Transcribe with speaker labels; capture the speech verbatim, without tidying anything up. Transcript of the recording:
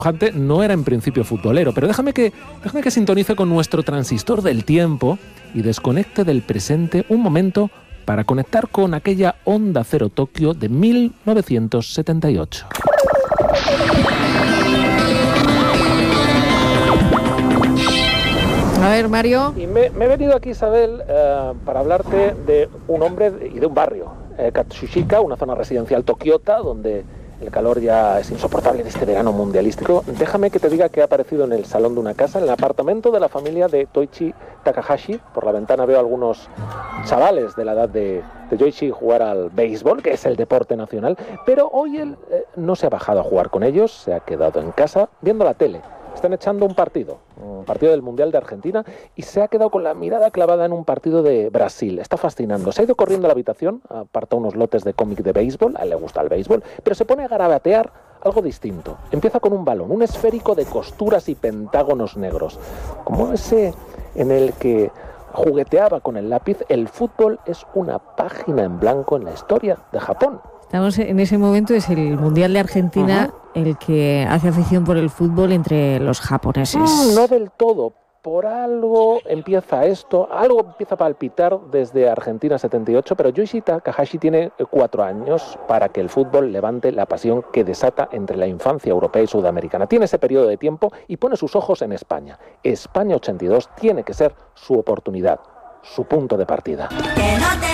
Speaker 1: No era en principio futbolero, pero déjame que, déjame que sintonice con nuestro transistor del tiempo y desconecte del presente un momento para conectar con aquella Onda Cero Tokio de mil novecientos setenta y ocho.
Speaker 2: A ver, Mario.
Speaker 1: Y me, me he venido aquí, Isabel, uh, para hablarte de un hombre y de un barrio, eh, Katsushika, una zona residencial tokiota, donde el calor ya es insoportable en este verano mundialístico. Déjame que te diga que ha aparecido en el salón de una casa, en el apartamento de la familia de Toichi Takahashi. Por la ventana veo algunos chavales de la edad de, de Yoichi jugar al béisbol, que es el deporte nacional, pero hoy él eh, no se ha bajado a jugar con ellos, se ha quedado en casa viendo la tele. Están echando un partido, un partido del Mundial de Argentina, y se ha quedado con la mirada clavada en un partido de Brasil. Está fascinando. Se ha ido corriendo a la habitación, aparta unos lotes de cómic de béisbol, a él le gusta el béisbol, pero se pone a garabatear algo distinto. Empieza con un balón, un esférico de costuras y pentágonos negros, como ese en el que jugueteaba con el lápiz. El fútbol es una página en blanco en la historia de Japón.
Speaker 2: Estamos en ese momento, es el Mundial de Argentina, uh-huh, el que hace afición por el fútbol entre los japoneses.
Speaker 1: Mm, no del todo. Por algo empieza esto, algo empieza a palpitar desde Argentina setenta y ocho, pero Yoichi Takahashi tiene cuatro años para que el fútbol levante la pasión que desata entre la infancia europea y sudamericana. Tiene ese periodo de tiempo y pone sus ojos en España. España ochenta y dos tiene que ser su oportunidad, su punto de partida.